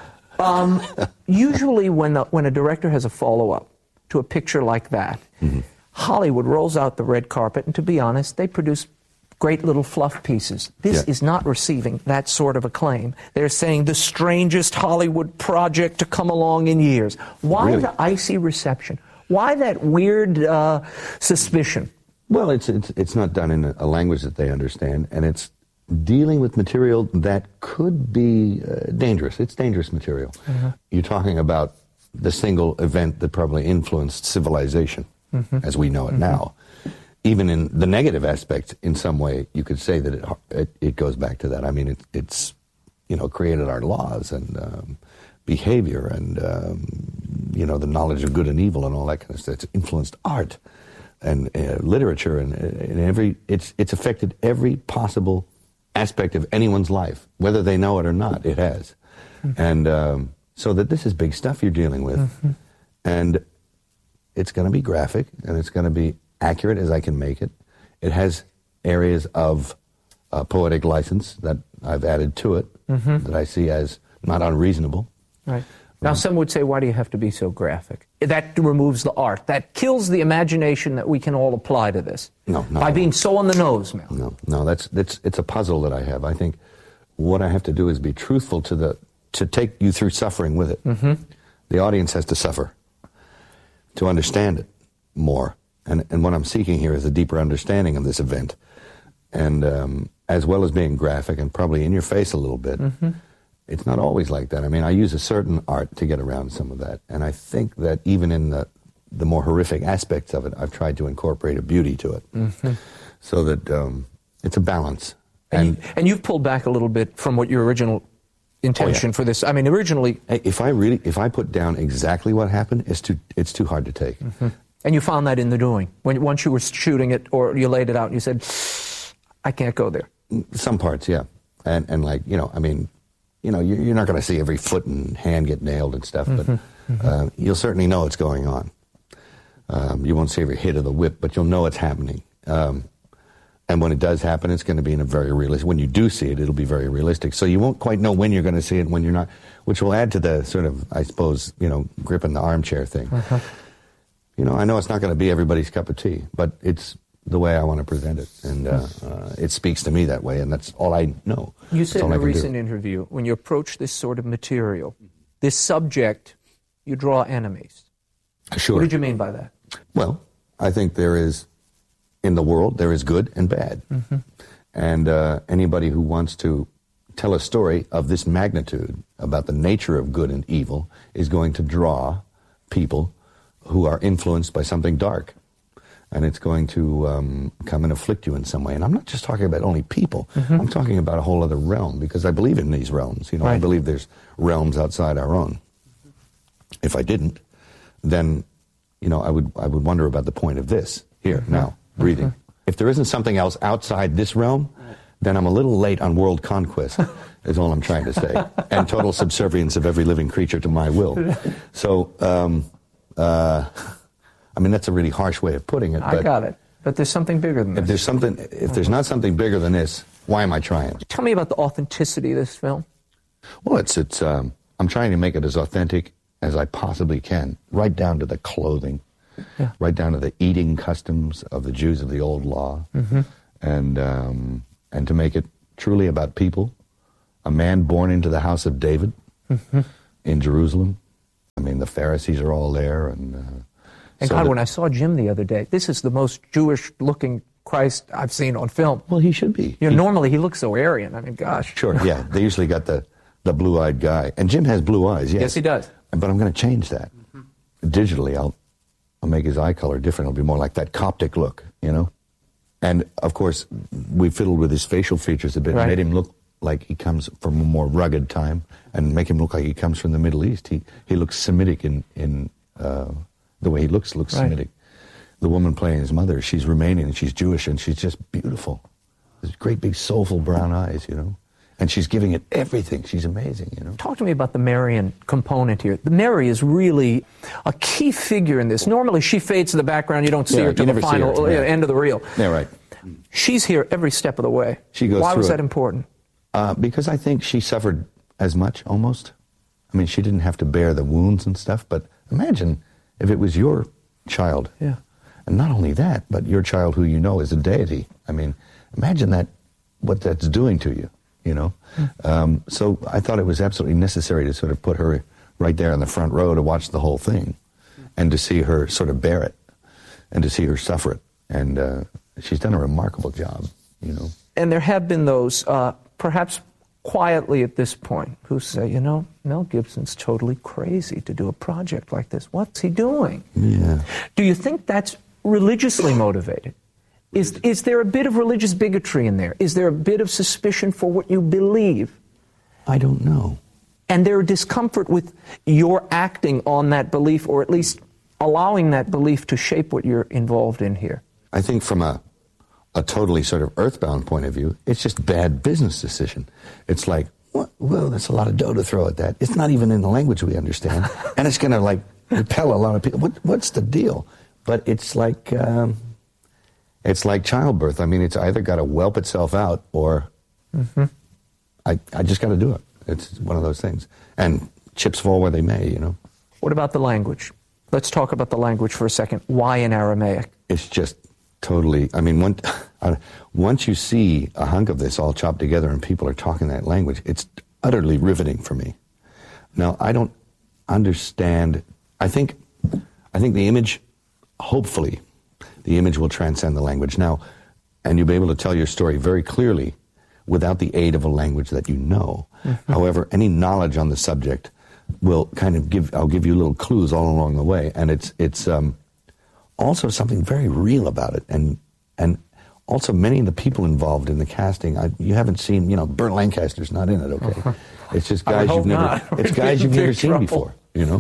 Usually when a director has a follow-up to a picture like that, Hollywood rolls out the red carpet, and to be honest, they produce great little fluff pieces. This is not receiving that sort of acclaim. They're saying the strangest Hollywood project to come along in years. Why the icy reception? Why that weird suspicion? Well, it's not done in a language that they understand, and it's dealing with material that could be dangerous. It's dangerous material. You're talking about the single event that probably influenced civilization as we know it now. Even in the negative aspect, in some way, you could say that it goes back to that. I mean, it's created our laws and behavior and the knowledge of good and evil and all that kind of stuff. It's influenced art and literature and it's affected every possible aspect of anyone's life, whether they know it or not. It has, and so that this is big stuff you're dealing with, and it's going to be graphic and it's going to be accurate as I can make it. It has areas of poetic license that I've added to it that I see as not unreasonable. Right. Now, some would say, why do you have to be so graphic? That removes the art. That kills the imagination that we can all apply to this. No. By being so on the nose, Mel. No, it's a puzzle that I have. I think what I have to do is be truthful to take you through suffering with it. The audience has to suffer to understand it more. And what I'm seeking here is a deeper understanding of this event. And as well as being graphic and probably in your face a little bit, it's not always like that. I mean, I use a certain art to get around some of that. And I think that even in the more horrific aspects of it, I've tried to incorporate a beauty to it. So that it's a balance. And you've pulled back a little bit from what your original intention for this. I mean, originally... If I put down exactly what happened, it's too hard to take. And you found that in the doing? Once you were shooting it or you laid it out and you said, I can't go there. Some parts, yeah. And I mean, you're not going to see every foot and hand get nailed and stuff, but you'll certainly know what's going on. You won't see every hit of the whip, but you'll know it's happening. And when it does happen, it's going to be in a very realistic... When you do see it, it'll be very realistic. So you won't quite know when you're going to see it and when you're not, which will add to the sort of, I suppose, grip in the armchair thing. I know it's not going to be everybody's cup of tea, but it's the way I want to present it. And it speaks to me that way, and that's all I know. You said in a recent interview, when you approach this sort of material, this subject, you draw enemies. Sure. What did you mean by that? Well, I think in the world, there is good and bad. And anybody who wants to tell a story of this magnitude about the nature of good and evil is going to draw people who are influenced by something dark. And it's going to come and afflict you in some way. And I'm not just talking about only people. I'm talking about a whole other realm, because I believe in these realms. I believe there's realms outside our own. If I didn't, then, I would wonder about the point of this, here, now, breathing. If there isn't something else outside this realm, then I'm a little late on world conquest, is all I'm trying to say, and total subservience of every living creature to my will. So, I mean, that's a really harsh way of putting it. I got it. But there's something bigger than this. If there's not something bigger than this, why am I trying? Tell me about the authenticity of this film. Well, I'm trying to make it as authentic as I possibly can, right down to the clothing, right down to the eating customs of the Jews of the old law, and to make it truly about people, a man born into the house of David in Jerusalem. I mean, the Pharisees are all there, and so God, when I saw Jim the other day, this is the most Jewish-looking Christ I've seen on film. Well, he should be. Normally he looks so Aryan. I mean, gosh. Sure, yeah. They usually got the blue-eyed guy. And Jim has blue eyes, yes. Yes, he does. But I'm going to change that. Digitally, I'll make his eye color different. It'll be more like that Coptic look, And, of course, we fiddled with his facial features a bit, made him look like he comes from a more rugged time, and make him look like he comes from the Middle East. He looks Semitic in the way he looks Semitic. The woman playing his mother, she's Romanian and she's Jewish and she's just beautiful. There's great big soulful brown eyes, And she's giving it everything. She's amazing, Talk to me about the Marian component here. Mary is really a key figure in this. Normally she fades to the background. You don't see her till the final end of the reel. Yeah, right. She's here every step of the way. She goes Why through was it. that important? Because I think she suffered as much, almost. I mean, she didn't have to bear the wounds and stuff, but imagine if it was your child. Yeah. And not only that, but your child who you know is a deity. I mean, imagine what that's doing to you, So I thought it was absolutely necessary to sort of put her right there in the front row to watch the whole thing and to see her sort of bear it and to see her suffer it. And she's done a remarkable job, And there have been those, perhaps quietly at this point, who say, Mel Gibson's totally crazy to do a project like this. What's he doing? Yeah. Do you think that's religiously motivated? Is there a bit of religious bigotry in there? Is there a bit of suspicion for what you believe? I don't know. And there's discomfort with your acting on that belief, or at least allowing that belief to shape what you're involved in here? I think from a totally sort of earthbound point of view, it's just bad business decision. It's like, well, that's a lot of dough to throw at that. It's not even in the language we understand, and it's going to repel a lot of people. What's the deal? But it's like childbirth. I mean, it's either got to whelp itself out, or I just got to do it. It's one of those things, and chips fall where they may. What about the language? Let's talk about the language for a second. Why in Aramaic? It's just totally, I mean, once you see a hunk of this all chopped together and people are talking that language, it's utterly riveting for me. Now, I don't understand, I think the image, hopefully, the image will transcend the language. Now, and you'll be able to tell your story very clearly without the aid of a language that you know. However, any knowledge on the subject will kind of I'll give you little clues all along the way, and it's also something very real about it, and also many of the people involved in the casting. You haven't seen, Burt Lancaster's not in it. Okay, it's just guys you've never seen before.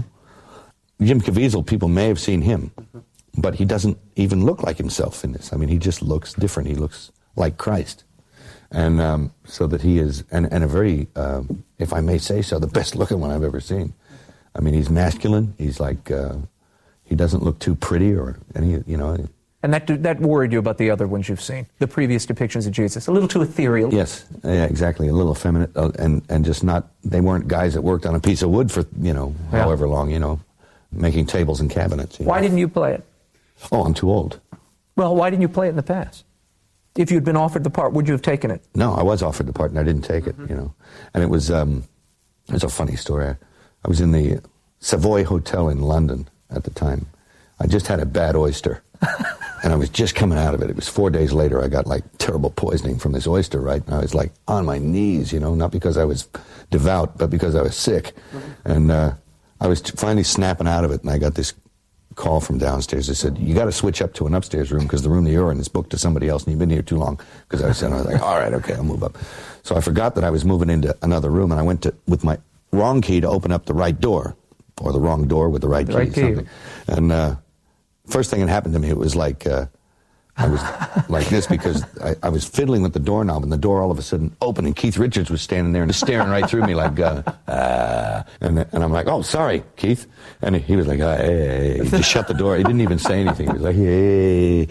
Jim Caviezel, people may have seen him, but he doesn't even look like himself in this. I mean, he just looks different. He looks like Christ, and so that he is, and a very, if I may say so, the best looking one I've ever seen. I mean, he's masculine. He's like. He doesn't look too pretty or any, And that worried you about the other ones you've seen, the previous depictions of Jesus, a little too ethereal. Yes, yeah, exactly, a little effeminate, and just not. They weren't guys that worked on a piece of wood for however long, making tables and cabinets. Why didn't you play it? Oh, I'm too old. Well, why didn't you play it in the past? If you'd been offered the part, would you have taken it? No, I was offered the part and I didn't take it. And it was a funny story. I was in the Savoy Hotel in London at the time. I just had a bad oyster, and I was just coming out of it. It was 4 days later, I got terrible poisoning from this oyster, right? And I was on my knees, not because I was devout, but because I was sick. And I was finally snapping out of it, and I got this call from downstairs. They said, you got to switch up to an upstairs room because the room that you're in is booked to somebody else, and you've been here too long. Because I was like, all right, okay, I'll move up. So I forgot that I was moving into another room, and I went with my wrong key to open up the right door. Or the wrong door with the right key. And first thing that happened to me, it was like I was like this because I was fiddling with the doorknob, and the door all of a sudden opened, and Keith Richards was standing there and staring right through me like, and I'm like, oh, sorry, Keith. And he was like, hey. He just shut the door. He didn't even say anything. He was like, hey.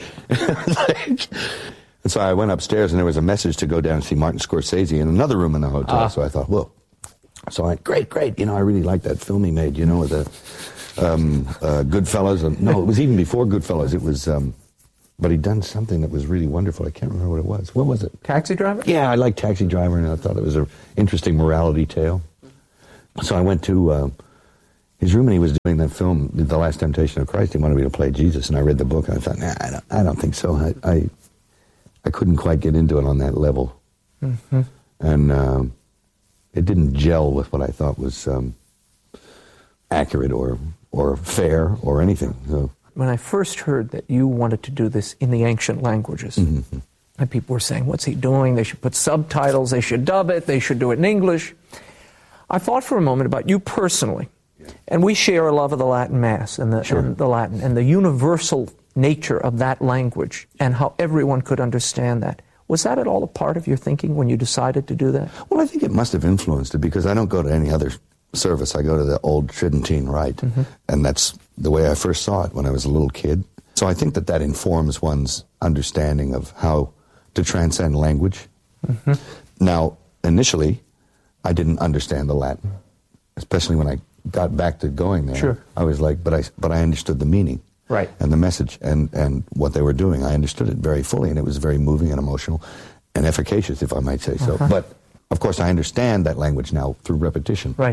And so I went upstairs, and there was a message to go down and see Martin Scorsese in another room in the hotel. So I thought, whoa. So I went, great. You know, I really like that film he made, you know, with the Goodfellas. No, it was even before Goodfellas. It was... But he'd done something that was really wonderful. I can't remember what it was. What was it? Taxi Driver? Yeah, I liked Taxi Driver, and I thought it was an interesting morality tale. So I went to his room, and he was doing that film, The Last Temptation of Christ. He wanted me to play Jesus, and I read the book, and I thought, nah, I don't think so. I couldn't quite get into it on that level. Mm-hmm. And it didn't gel with what I thought was accurate or fair or anything. So. When I first heard that you wanted to do this in the ancient languages, mm-hmm. and people were saying, what's he doing? They should put subtitles, they should dub it, they should do it in English. I thought for a moment about you personally, and we share a love of the Latin Mass and the Latin and the universal nature of that language and how everyone could understand that. Was that at all a part of your thinking when you decided to do that? Well, I think it must have influenced it because I don't go to any other service. I go to the old Tridentine Rite, mm-hmm. and that's the way I first saw it when I was a little kid. So I think that informs one's understanding of how to transcend language. Mm-hmm. Now, initially, I didn't understand the Latin, especially when I got back to going there. Sure. I was like, but I understood the meaning. Right. And the message and what they were doing. I understood it very fully, and it was very moving and emotional and efficacious, if I might say so. Uh-huh. But of course, I understand that language now through repetition. Right.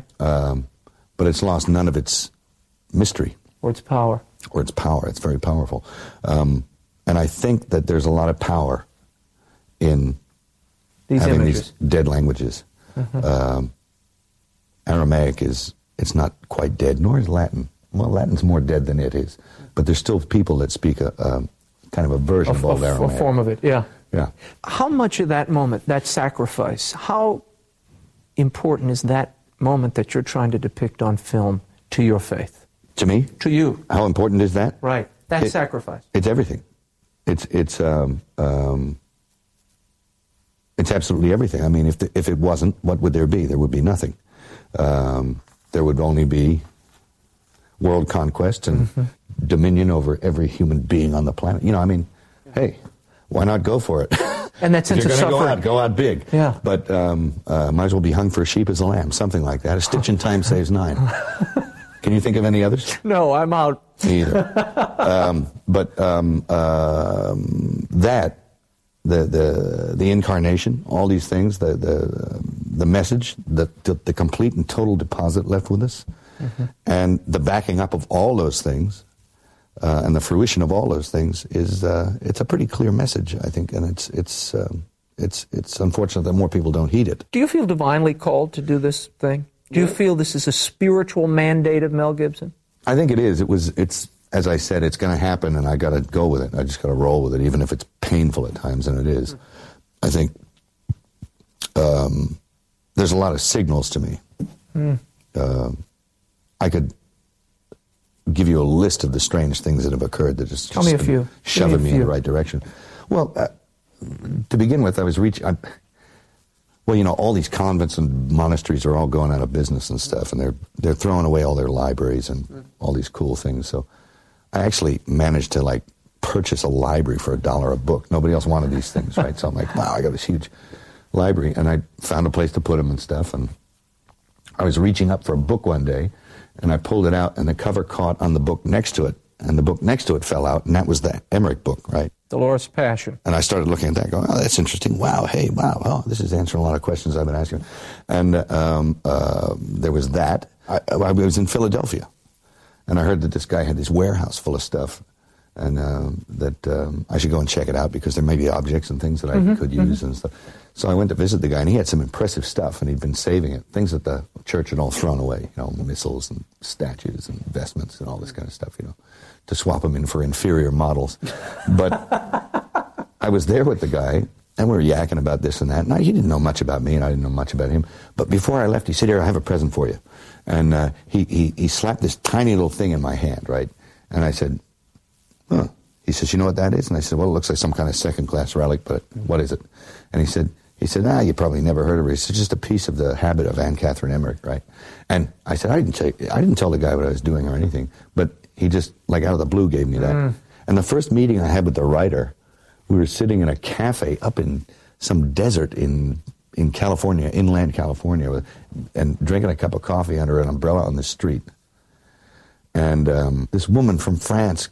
But it's lost none of its mystery. Or its power. It's very powerful. And I think that there's a lot of power in these having images. These dead languages. Mm-hmm. Aramaic it's not quite dead, nor is Latin. Well, Latin's more dead than it is. But there's still people that speak a kind of a version of old Aramaic. A form of it, yeah. Yeah. How much of that moment, that sacrifice, how important is that moment that you're trying to depict on film to your faith? To me? To you. How important is that? Right. That sacrifice. It's everything. It's absolutely everything. I mean, if it wasn't, what would there be? There would be nothing. There would only be world conquest and mm-hmm. dominion over every human being on the planet. You know, I mean, hey, why not go for it? And that sense of suffering. Go out big. Yeah. But might as well be hung for a sheep as a lamb, something like that. A stitch in time saves 9. Can you think of any others? No, I'm out. Me either. The incarnation, all these things, the message, the complete and total deposit left with us, mm-hmm. and the backing up of all those things, and the fruition of all those things is it's a pretty clear message, I think, and it's unfortunate that more people don't heed it. Do you feel divinely called to do this thing? Do you feel this is a spiritual mandate of Mel Gibson? I think it is. It's as I said, it's going to happen, and I got to go with it. I just got to roll with it, even if it's painful at times, and it is. I think there's a lot of signals to me. I could give you a list of the strange things that have occurred that just Tell me a few. Shoving me in the right direction. Well, to begin with, I was reaching. Well, you know, all these convents and monasteries are all going out of business and stuff, and they're throwing away all their libraries and all these cool things. So I actually managed to, purchase a library for $1 a book. Nobody else wanted these things, right? So I'm like, wow, I got this huge library. And I found a place to put them and stuff. And I was reaching up for a book one day, and I pulled it out, and the cover caught on the book next to it. And the book next to it fell out, and that was the Emmerich book, right? Dolores Passion. And I started looking at that going, oh, that's interesting. Wow, hey, wow. Oh, this is answering a lot of questions I've been asking. And there was that. I was in Philadelphia, and I heard that this guy had this warehouse full of stuff, and that I should go and check it out because there may be objects and things that I could use and stuff. So I went to visit the guy, and he had some impressive stuff, and he'd been saving it, things that the church had all thrown away, you know, missiles and statues and vestments and all this kind of stuff, you know, to swap them in for inferior models. But I was there with the guy, and we were yakking about this and that, and he didn't know much about me, and I didn't know much about him. But before I left, he said, here, I have a present for you. And he slapped this tiny little thing in my hand, right? And I said, huh. he says, you know what that is? And I said, well, it looks like some kind of second-class relic, but what is it? And he said, you probably never heard of it. It's just a piece of the habit of Anne Catherine Emmerich, right? And I said, I didn't tell the guy what I was doing or anything, but he just, like out of the blue, gave me that. And the first meeting I had with the writer, we were sitting in a cafe up in some desert in California, inland California, and drinking a cup of coffee under an umbrella on the street. And this woman from France,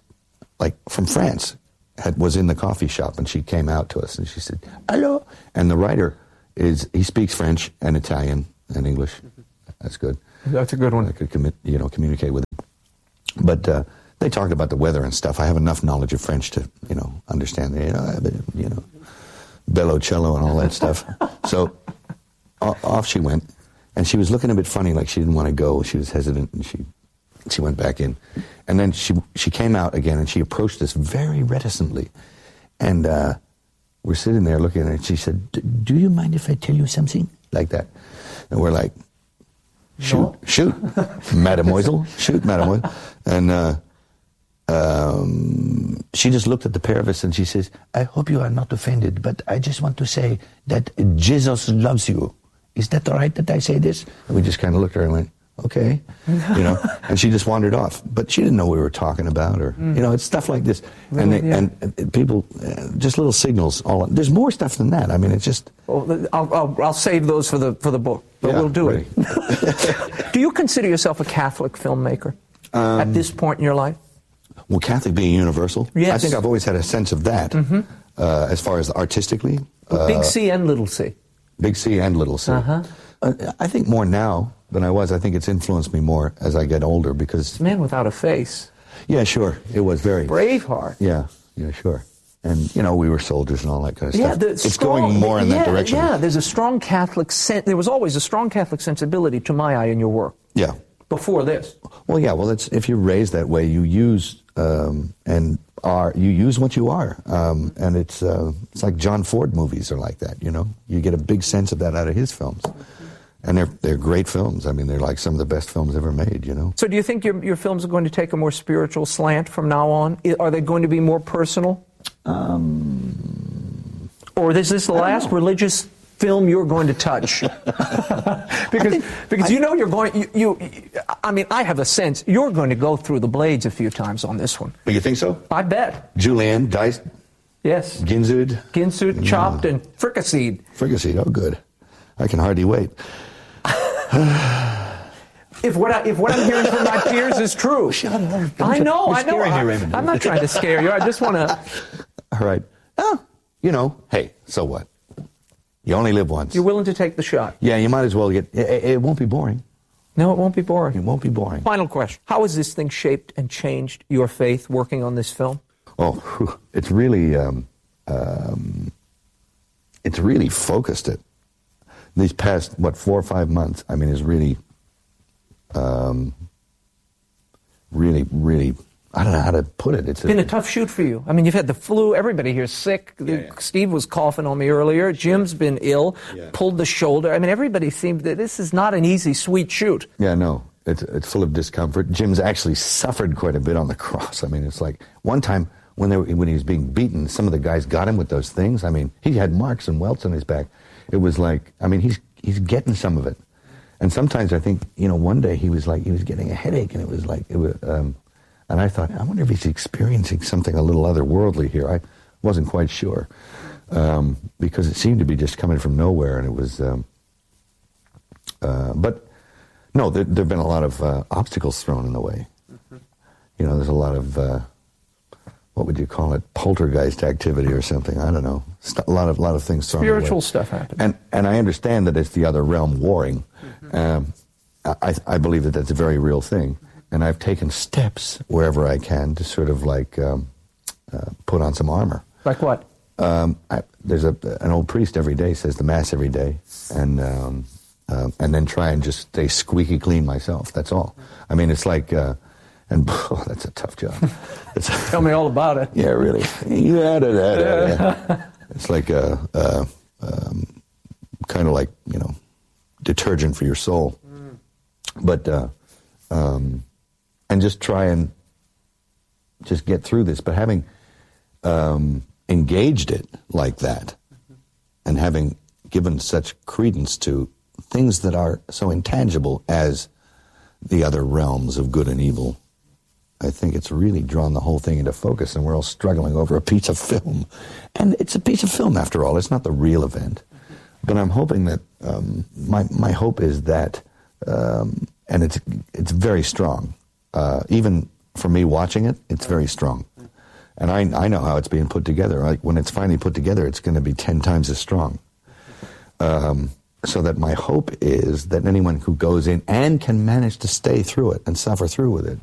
was in the coffee shop, and she came out to us, and she said, hello. And the writer he speaks French and Italian and English. That's good. That's a good one. I could communicate with him. But they talked about the weather and stuff. I have enough knowledge of French to, understand the, bello cello and all that stuff. So off she went, and she was looking a bit funny, like she didn't want to go. She was hesitant, and she went back in. And then she came out again, and she approached us very reticently. And we're sitting there looking at her, and she said, do you mind if I tell you something? Like that. And we're like, shoot, mademoiselle, shoot, mademoiselle. And she just looked at the pair of us, and she says, I hope you are not offended, but I just want to say that Jesus loves you. Is that all right that I say this? And we just kind of looked at her and went, okay, and she just wandered off. But she didn't know what we were talking about, or it's stuff like this, and people, just little signals. There's more stuff than that. I mean, it's just. Well, I'll save those for the book, but we'll do it. Do you consider yourself a Catholic filmmaker at this point in your life? Well, Catholic being universal, yes. I think I've always had a sense of that, as far as artistically. Big C and little C. Big C and little C. I think more now than I was. I think it's influenced me more as I get older because... Man Without a Face. Yeah, sure. It was very... Braveheart. Yeah, sure. And, we were soldiers and all that kind of stuff. It's going more in that direction. Yeah, there's a strong Catholic... There was always a strong Catholic sensibility to my eye in your work. Yeah. Before this. Well, yeah, it's if you're raised that way, you use you use what you are. And it's like John Ford movies are like that, You get a big sense of that out of his films. And they're great films. I mean, they're like some of the best films ever made, So do you think your films are going to take a more spiritual slant from now on? Are they going to be more personal? Or is this the last religious film you're going to touch? because you're going... I mean, I have a sense you're going to go through the blades a few times on this one. You think so? I bet. Julienne, diced? Yes. Ginsued, chopped, and fricasseed. Fricasseed, oh good. I can hardly wait. If what I'm hearing from my peers is true. Shut up. I know. Raymond. I'm not trying to scare you. I just want to... All right. Hey, so what? You only live once. You're willing to take the shot. Yeah, you might as well get... It won't be boring. No, it won't be boring. It won't be boring. Final question. How has this thing shaped and changed your faith working on this film? Oh, it's really focused it. These past, 4 or 5 months, I mean, is really, really, I don't know how to put it. It's been a tough shoot for you. I mean, you've had the flu. Everybody here's sick. Yeah. Steve was coughing on me earlier. Jim's been ill, pulled the shoulder. I mean, everybody seemed that this is not an easy, sweet shoot. Yeah, no. It's full of discomfort. Jim's actually suffered quite a bit on the cross. I mean, it's like one time when he was being beaten, some of the guys got him with those things. I mean, he had marks and welts on his back. It was like, I mean, he's getting some of it. And sometimes I think, one day he was getting a headache, and it was like, and I thought, I wonder if he's experiencing something a little otherworldly here. I wasn't quite sure, because it seemed to be just coming from nowhere, and it was, but no, there have been a lot of obstacles thrown in the way. There's a lot of, what would you call it, poltergeist activity or something? I don't know. A lot of things thrown away. Spiritual stuff happens. And I understand that it's the other realm warring. I believe that that's a very real thing. And I've taken steps wherever I can to sort of like put on some armor. Like what? There's an old priest every day says the Mass every day, and then try and just stay squeaky clean myself. That's all. I mean, it's like... that's a tough job. Tell me all about it. Yeah, really. It's like kind of like, detergent for your soul. But, and just try and just get through this. But having engaged it like that, and having given such credence to things that are so intangible as the other realms of good and evil, I think it's really drawn the whole thing into focus, and we're all struggling over a piece of film. And it's a piece of film, after all. It's not the real event. But I'm hoping that, my hope is that, and it's very strong. Even for me watching it, it's very strong. And I know how it's being put together. Like, when it's finally put together, it's going to be 10 times as strong. So that my hope is that anyone who goes in and can manage to stay through it and suffer through with it